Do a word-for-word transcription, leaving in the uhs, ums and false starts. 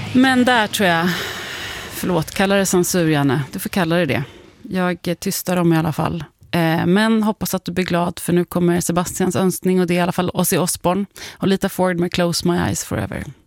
Men där tror jag, förlåt, kalla det censur, Janne. Du får kalla det det. Jag tystar dem i alla fall. Eh, men hoppas att du blir glad, för nu kommer Sebastians önskning, och det är i alla fall Ozzy Osbourne och Lita Ford med Close My Eyes Forever.